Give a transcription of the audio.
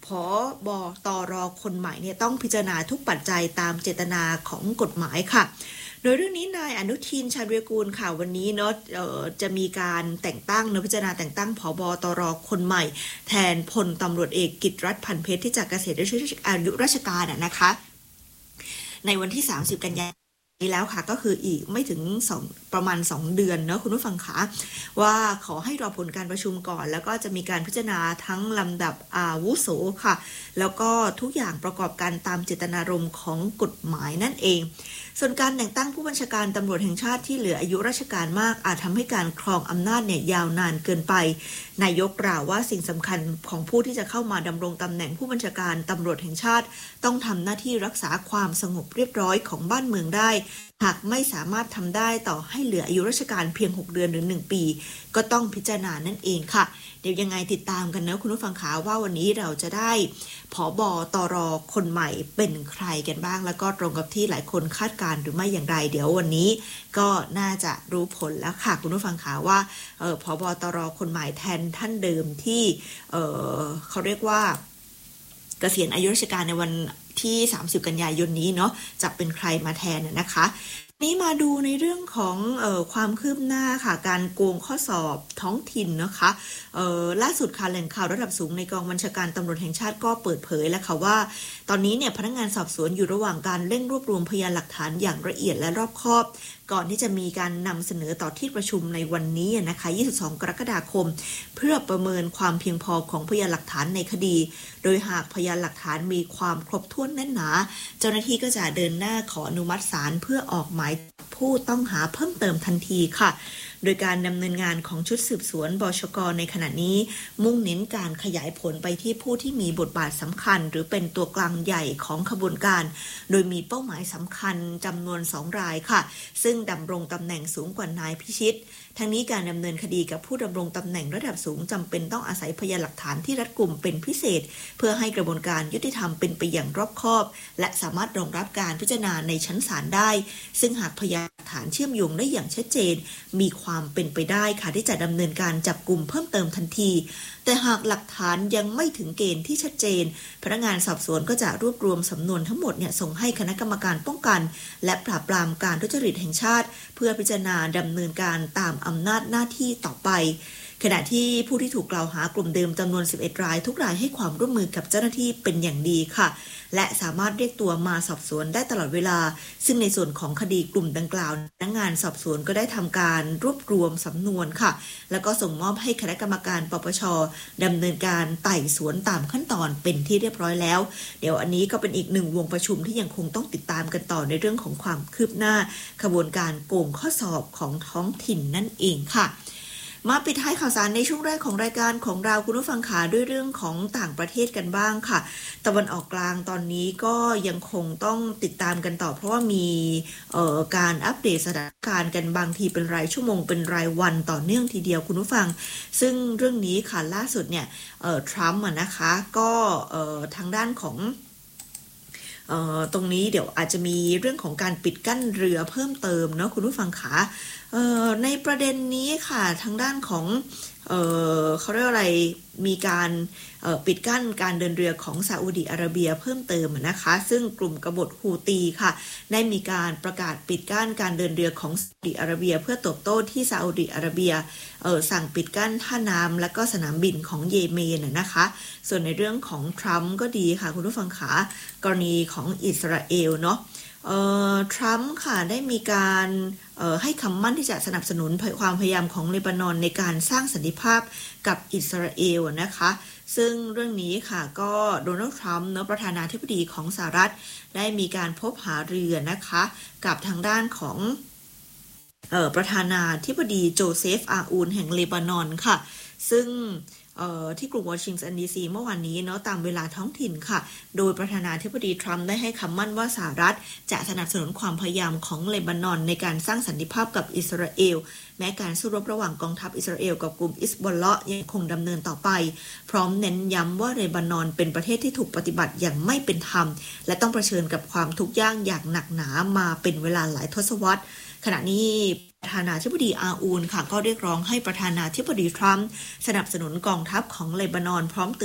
ผบตรคนใหม่เนี่ยต้องพิจารณาทุกปัจจัยตามเจตนาของกฎหมายค่ะโดยเรื่องนี้นายอนุทินชาญวีรกูลค่ะวันนี้เนาะจะมีการแต่งตั้งพิจารณาแต่งตั้งผบตรคนใหม่แทนพลตำรวจเอกกิตติรัตน์พันเพชรที่จากเกษียณอายุราชการนะคะในวันที่30 กันยายนนี้แล้วค่ะก็คืออีกไม่ถึงประมาณ2 เดือนเนาะคุณผู้ฟังคะว่าขอให้รอผลการประชุมก่อนแล้วก็จะมีการพิจารณาทั้งลำดับอาวุโสค่ะแล้วก็ทุกอย่างประกอบกันตามเจตนารมณ์ของกฎหมายนั่นเองส่วนการแต่งตั้งผู้บัญชาการตำรวจแห่งชาติที่เหลืออายุราชการมากอาจทำให้การครองอำนาจเนี่ยยาวนานเกินไปนายกกล่าวว่าสิ่งสำคัญของผู้ที่จะเข้ามาดำรงตำแหน่งผู้บัญชาการตำรวจแห่งชาติต้องทำหน้าที่รักษาความสงบเรียบร้อยของบ้านเมืองได้หากไม่สามารถทำได้ต่อให้เหลืออายุราชการเพียง6 เดือนหรือ1 ปีก็ต้องพิจารณานั่นเองค่ะเดี๋ยวยังไงติดตามกันนะคุณผู้ฟังคะว่าวันนี้เราจะได้ผบตรคนใหม่เป็นใครกันบ้างแล้วก็ตรงกับที่หลายคนคาดการณ์หรือไม่อย่างไรเดี๋ยววันนี้ก็น่าจะรู้ผลแล้วค่ะคุณผู้ฟังคะว่าผบตรคนใหม่แทนท่านเดิมที่เขาเรียกว่าเกษียณอายุราชการในวันที่30 กันยายนนี้เนาะจะเป็นใครมาแทนนะคะนี้มาดูในเรื่องของความคืบหน้าค่ะการโกงข้อสอบท้องถิ่นนะคะล่าสุดค่ะแหล่งข่าวระดับสูงในกองบัญชาการตำรวจแห่งชาติก็เปิดเผยแล้วค่ะว่าตอนนี้เนี่ยพนักงานสอบสวนอยู่ระหว่างการเร่งรวบรวมพยานหลักฐานอย่างละเอียดและรอบคอบก่อนที่จะมีการนำเสนอต่อที่ประชุมในวันนี้นะคะ22 กรกฎาคมเพื่อประเมินความเพียงพอของพยานหลักฐานในคดีโดยหากพยานหลักฐานมีความครบถ้วนแน่นหนาเจ้าหน้าที่ก็จะเดินหน้าขออนุมัติศาลเพื่อออกหมายผู้ต้องหาเพิ่มเติมทันทีค่ะโดยการดำเนินงานของชุดสืบสวนบชก.ในขณะนี้มุ่งเน้นการขยายผลไปที่ผู้ที่มีบทบาทสำคัญหรือเป็นตัวกลางใหญ่ของขบวนการโดยมีเป้าหมายสำคัญจำนวน2 รายค่ะซึ่งดำรงตำแหน่งสูงกว่านายพิชิตทั้งนี้การดำเนินคดีกับผู้ดำรงตำแหน่งระดับสูงจำเป็นต้องอาศัยพยานหลักฐานที่รัดกุมเป็นพิเศษเพื่อให้กระบวนการยุติธรรมเป็นไปอย่างรอบคอบและสามารถรองรับการพิจารณาในชั้นศาลได้ซึ่งหากพยานหลักฐานเชื่อมโยงได้อย่างชัดเจนมีความเป็นไปได้ค่ะที่จะดำเนินการจับกุมเพิ่มเติมทันทีแต่หากหลักฐานยังไม่ถึงเกณฑ์ที่ชัดเจนพนักงานสอบสวนก็จะรวบรวมสำนวนทั้งหมดเนี่ยส่งให้คณะกรรมการป้องกันและปราบปรามการทุจริตแห่งชาติเพื่อพิจารณาดำเนินการตามอำนาจหน้าที่ต่อไปขณะที่ผู้ที่ถูกกล่าวหากลุ่มเดิมจำนวน11 รายทุกรายให้ความร่วมมือกับเจ้าหน้าที่เป็นอย่างดีค่ะและสามารถเรียกตัวมาสอบสวนได้ตลอดเวลาซึ่งในส่วนของคดีกลุ่มดังกล่าวพนักงานสอบสวนก็ได้ทำการรวบรวมสำนวนค่ะแล้วก็ส่งมอบให้คณะกรรมการปปช.ดำเนินการไต่สวนตามขั้นตอนเป็นที่เรียบร้อยแล้วเดี๋ยวอันนี้ก็เป็นอีก1 วงประชุมที่ยังคงต้องติดตามกันต่อในเรื่องของความคืบหน้าขบวนการโกงข้อสอบของท้องถิ่นนั่นเองค่ะมาปิดท้ายข่าวสารในช่วงแรกของรายการของเราคุณผู้ฟังขาด้วยเรื่องของต่างประเทศกันบ้างค่ะตะวันออกกลางตอนนี้ก็ยังคงต้องติดตามกันต่อเพราะว่ามีการอัปเดตสถานการณ์กันบางทีเป็นรายชั่วโมงเป็นรายวันต่อเนื่องทีเดียวคุณผู้ฟังซึ่งเรื่องนี้ค่ะล่าสุดเนี่ยทรัมป์นะคะก็ทางด้านของตรงนี้เดี๋ยวอาจจะมีเรื่องของการปิดกั้นเรือเพิ่มเติมเนาะคุณผู้ฟังคะในประเด็นนี้ค่ะทางด้านของเขาเรียกอะไรมีการปิดกั้นการเดินเรือของซาอุดิอาระเบียเพิ่มเติมนะคะซึ่งกลุ่มกบฏฮูตีค่ะได้มีการประกาศปิดกั้นการเดินเรือของซาอุดิอาระเบียเพื่อตอบโต้ที่ซาอุดิอาระเบียสั่งปิดกั้นท่าน้ำและก็สนามบินของเยเมนนะคะส่วนในเรื่องของทรัมป์ก็ดีค่ะคุณผู้ฟังขากรณีของอิสราเอลเนาะทรัมป์ค่ะได้มีการให้คำมั่นที่จะสนับสนุนความพยายามของเลบานอนในการสร้างสันติภาพกับอิสราเอลนะคะซึ่งเรื่องนี้ค่ะก็โดนัลด์ทรัมป์ประธานาธิบดีของสหรัฐได้มีการพบหารือนะคะกับทางด้านของประธานาธิบดีโจเซฟอาอูนแห่งเลบานอนค่ะซึ่งที่กรุงวอชิงตันดีซีเมื่อวานนี้เนาะตามเวลาท้องถิ่นค่ะโดยประธานาธิบดีทรัมป์ได้ให้คำมั่นว่าสหรัฐจะสนับสนุนความพยายามของเลบานอนในการสร้างสันติภาพกับอิสราเอลแม้การสู้รบระหว่างกองทัพอิสราเอลกับกลุ่มฮิซบอลเลาะห์ยังคงดำเนินต่อไปพร้อมเน้นย้ำว่าเลบานอนเป็นประเทศที่ถูกปฏิบัติอย่างไม่เป็นธรรมและต้องเผชิญกับความทุกข์ยากอย่างหนักหนามาเป็นเวลาหลายทศวรรษขณะนี้ประธานาธิบดีอาอูนค่ะก็เรียกร้องให้ประธานาธิบดีทรัมป์สนับสนุนกองทัพของเลบานอนพร้อม